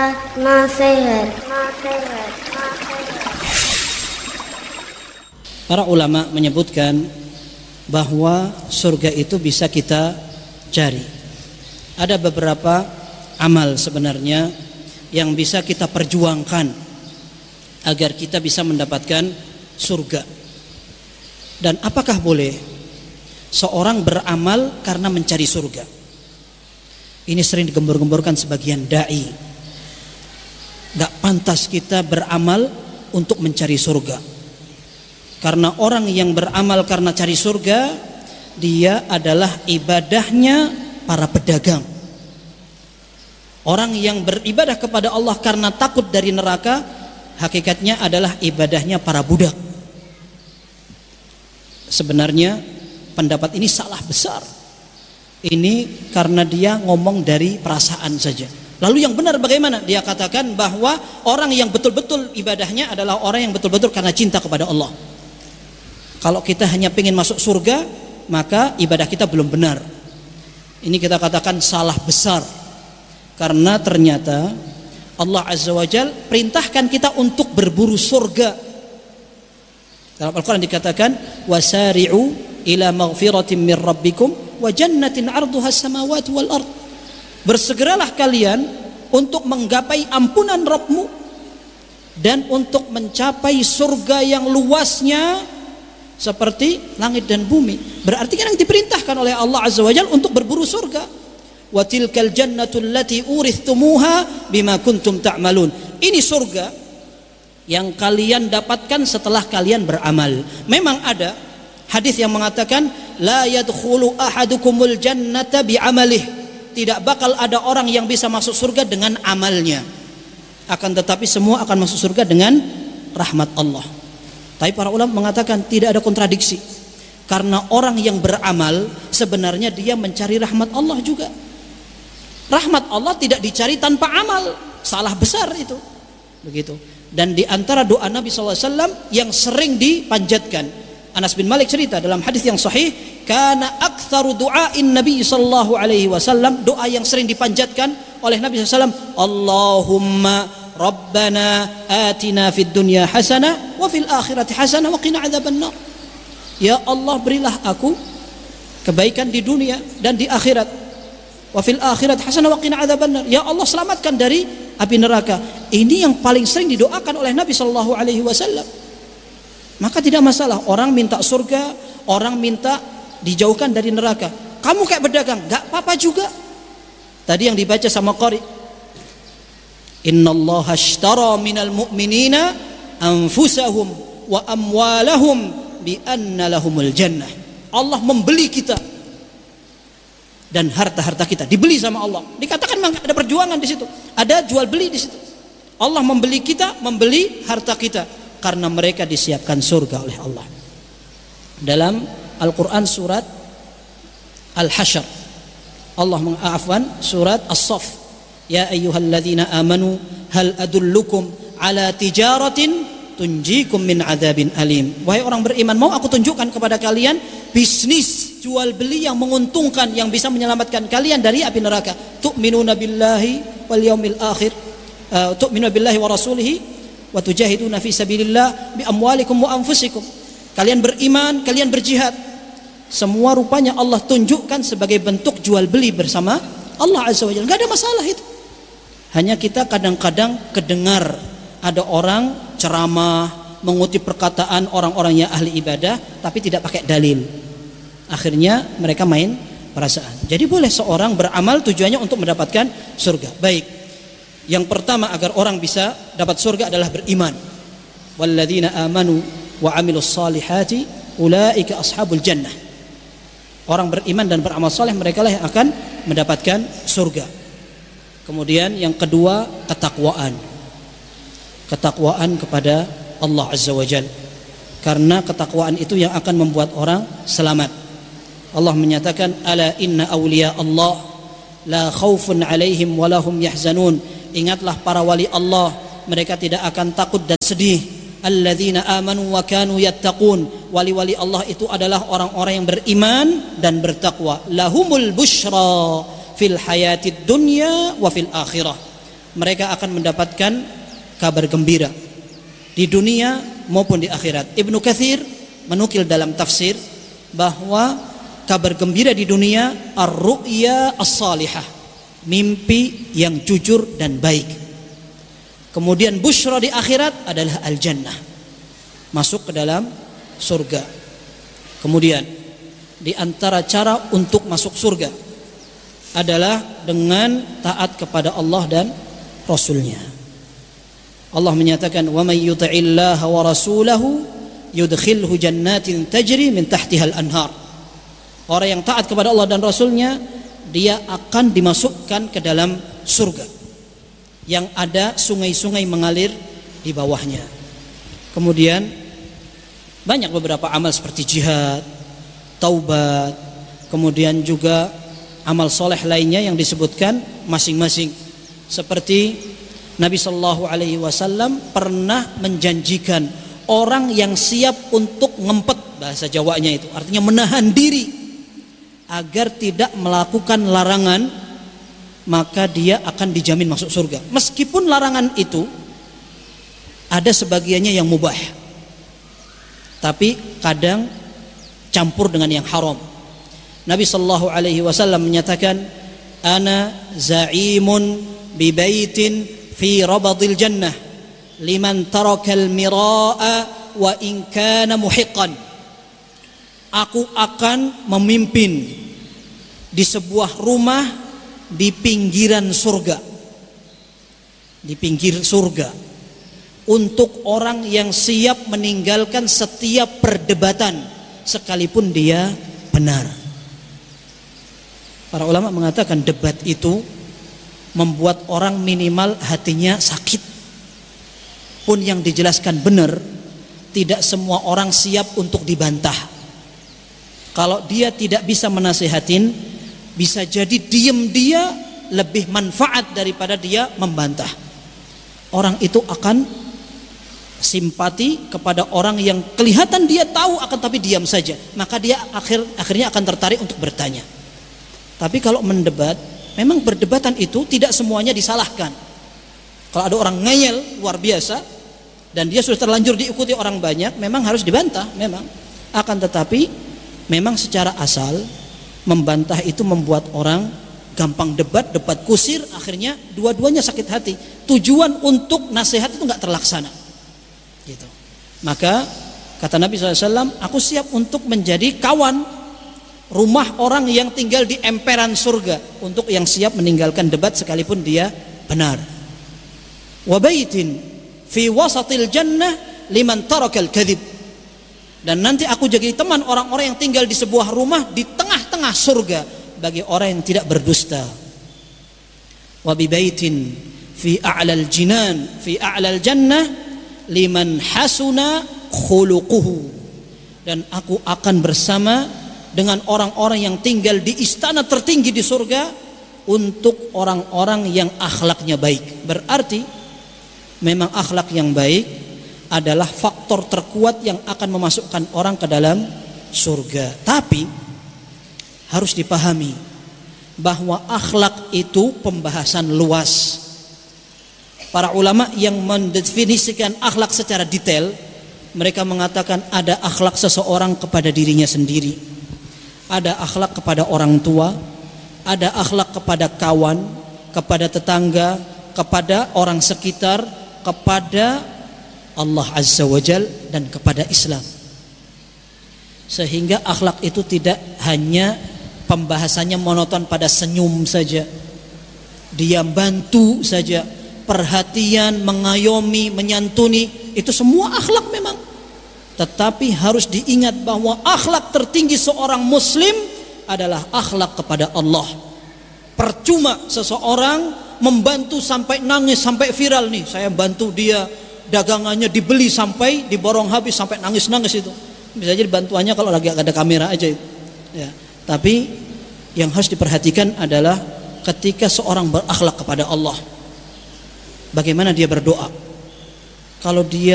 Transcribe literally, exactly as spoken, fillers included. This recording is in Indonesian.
nasihat, nasihat, nasihat. Para ulama menyebutkan bahwa surga itu bisa kita cari. Ada beberapa amal sebenarnya yang bisa kita perjuangkan agar kita bisa mendapatkan surga. Dan apakah boleh seorang beramal karena mencari surga? Ini sering digembur-gemburkan sebagian dai. Gak pantas kita beramal untuk mencari surga. Karena orang yang beramal karena cari surga, dia adalah ibadahnya para pedagang. Orang yang beribadah kepada Allah karena takut dari neraka, hakikatnya adalah ibadahnya para budak. Sebenarnya pendapat ini salah besar. Ini karena dia ngomong dari perasaan saja. Lalu yang benar bagaimana? Dia katakan bahwa orang yang betul-betul ibadahnya adalah orang yang betul-betul karena cinta kepada Allah. Kalau kita hanya ingin masuk surga, maka ibadah kita belum benar. Ini kita katakan salah besar. Karena ternyata Allah Azza wa Jalla perintahkan kita untuk berburu surga. Dalam Al-Quran dikatakan wasari'u ila maghfiratin min rabbikum wa jannatin 'arduha as-samawati wal ard. Bersegeralah kalian untuk menggapai ampunan Rabbmu dan untuk mencapai surga yang luasnya seperti langit dan bumi. Berarti kan yang diperintahkan oleh Allah Azza wa Jalla untuk berburu surga. Wa tilkal jannatu allati urithumuha bima kuntum ta'malun. Ini surga yang kalian dapatkan setelah kalian beramal. Memang ada hadis yang mengatakan la yadkhulu ahadukumul jannata bi'amalih. Tidak bakal ada orang yang bisa masuk surga dengan amalnya. Akan tetapi semua akan masuk surga dengan rahmat Allah. Tapi para ulama mengatakan tidak ada kontradiksi. Karena orang yang beramal sebenarnya dia mencari rahmat Allah juga. Rahmat Allah tidak dicari tanpa amal. Salah besar itu. Begitu. Dan di antara doa Nabi shallallahu alaihi wasallam yang sering dipanjatkan, Anas bin Malik cerita dalam hadis yang sahih, kana aktsaru du'ain Nabi sallallahu alaihi wasallam, doa yang sering dipanjatkan oleh Nabi sallallahu alaihi wasallam, Allahumma Rabbana atina fid dunya hasanah wa fil akhirati hasanah wa qina adzabannar. Ya Allah, berilah aku kebaikan di dunia dan di akhirat. Wa fil akhirati hasanah wa qina adzabannar. Ya Allah, selamatkan dari api neraka. Ini yang paling sering didoakan oleh Nabi sallallahu alaihi wasallam. Maka tidak masalah orang minta surga, orang minta dijauhkan dari neraka. Kamu kayak berdagang, enggak apa-apa juga. Tadi yang dibaca sama qari, innallaha ashtara minal mu'minina anfusahum wa amwalahum bi anna lahumul jannah. Allah membeli kita dan harta-harta kita dibeli sama Allah. Dikatakan memang ada perjuangan di situ, ada jual beli di situ. Allah membeli kita, membeli harta kita karena mereka disiapkan surga oleh Allah. Dalam Al-Quran surat Al-Hasyr, Allah mengafwan surat As-Saff, ya ayyuhalladzina amanu hal adullukum ala tijaratin tunjikum min adzabin alim. Wahai orang beriman, mau aku tunjukkan kepada kalian bisnis jual beli yang menguntungkan, yang bisa menyelamatkan kalian dari api neraka. Tu'minuna billahi wal yaumil akhir, uh, tu'minuna billahi wa rasulihi wa tujahiduna fi sabilillah bi amwalikum wa anfusikum. Kalian beriman, kalian berjihad. Semua rupanya Allah tunjukkan sebagai bentuk jual beli bersama Allah Azza wa Jalla. Enggak ada masalah itu. Hanya kita kadang-kadang kedengar ada orang ceramah mengutip perkataan orang-orang yang ahli ibadah tapi tidak pakai dalil. Akhirnya mereka main perasaan. Jadi boleh seorang beramal tujuannya untuk mendapatkan surga. Baik. Yang pertama agar orang bisa dapat surga adalah beriman. Walladzina amanu wa amilus salihati ulaika ashabul jannah. Orang beriman dan beramal saleh, mereka lah yang akan mendapatkan surga. Kemudian yang kedua, ketakwaan. Ketakwaan kepada Allah Azza wa Jalla. Karena ketakwaan itu yang akan membuat orang selamat. Allah menyatakan, ala inna awliya Allah la khawfun alaihim walahum yahzanun. Ingatlah para wali Allah, mereka tidak akan takut dan sedih. Alladzina amanu wa kanu yattaqun. Wali-wali Allah itu adalah orang-orang yang beriman dan bertakwa. Lahumul busyra fil hayatid dunya wa fil akhirah. mereka akan mendapatkan kabar gembira di dunia maupun di akhirat. Ibnu Katsir menukil dalam tafsir bahwa kabar gembira di dunia ar-ru'ya as-salihah, mimpi yang jujur dan baik. Kemudian busyra di akhirat adalah al-jannah, masuk ke dalam surga. Kemudian di antara cara untuk masuk surga adalah dengan taat kepada Allah dan Rasulnya. Allah menyatakan, wa may yuti'illaha wa rasulahu yudkhilhu jannatin tajri min tahtiha al-anhar. Orang yang taat kepada Allah dan Rasulnya, dia akan dimasukkan ke dalam surga yang ada sungai-sungai mengalir di bawahnya. Kemudian banyak beberapa amal seperti jihad, taubat, kemudian juga amal soleh lainnya yang disebutkan masing-masing. Seperti Nabi Shallallahu Alaihi Wasallam pernah menjanjikan orang yang siap untuk ngempet, bahasa Jawanya itu artinya menahan diri agar tidak melakukan larangan, maka dia akan dijamin masuk surga. Meskipun larangan itu ada sebagiannya yang mubah, tapi kadang campur dengan yang haram. Nabi Sallallahu Alaihi Wasallam menyatakan, ana za'imun bi baitin fi rabadil jannah liman tarakal mira'a wa in kana muhiqqan. Aku akan memimpin di sebuah rumah di pinggiran surga, di pinggir surga, untuk orang yang siap meninggalkan setiap perdebatan sekalipun dia benar. Para ulama mengatakan debat itu membuat orang minimal hatinya sakit. Pun yang dijelaskan benar, tidak semua orang siap untuk dibantah. Kalau dia tidak bisa menasihatin, bisa jadi diem dia lebih manfaat daripada dia membantah. Orang itu akan simpati kepada orang yang kelihatan dia tahu akan tapi diam saja, maka dia akhir akhirnya akan tertarik untuk bertanya. Tapi kalau mendebat, memang perdebatan itu tidak semuanya disalahkan. Kalau ada orang ngeyel luar biasa dan dia sudah terlanjur diikuti orang banyak, memang harus dibantah, memang. Akan tetapi memang secara asal membantah itu membuat orang gampang debat, debat kusir, akhirnya dua-duanya sakit hati. Tujuan untuk nasihat itu nggak terlaksana. Gitu. Maka kata Nabi shallallahu alaihi wasallam, aku siap untuk menjadi kawan rumah orang yang tinggal di emperan surga, untuk yang siap meninggalkan debat sekalipun dia benar. Wa baitin fi wasatil jannah liman tarakal kadhib. Dan nanti aku jadi teman orang-orang yang tinggal di sebuah rumah di tengah-tengah surga bagi orang yang tidak berdusta. Wa bi baitin fi a'lal jinan fi a'lal jannah liman hasuna khuluquhu. Dan aku akan bersama dengan orang-orang yang tinggal di istana tertinggi di surga untuk orang-orang yang akhlaknya baik. Berarti memang akhlak yang baik adalah faktor terkuat yang akan memasukkan orang ke dalam surga. Tapi harus dipahami bahwa akhlak itu pembahasan luas. Para ulama yang mendefinisikan akhlak secara detail, mereka mengatakan ada akhlak seseorang kepada dirinya sendiri, ada akhlak kepada orang tua, ada akhlak kepada kawan, kepada tetangga, kepada orang sekitar, kepada Allah Azza wa Jal, dan kepada Islam. Sehingga akhlak itu tidak hanya pembahasannya monoton pada senyum saja, dia bantu saja, perhatian, mengayomi, menyantuni, itu semua akhlak memang. Tetapi harus diingat bahwa akhlak tertinggi seorang muslim adalah akhlak kepada Allah. Percuma seseorang membantu sampai nangis, sampai viral nih, saya bantu dia dagangannya dibeli sampai diborong habis, sampai nangis-nangis itu. Bisa jadi bantuannya kalau lagi ada kamera aja itu. Ya. Tapi yang harus diperhatikan adalah ketika seorang berakhlak kepada Allah, bagaimana dia berdoa. Kalau dia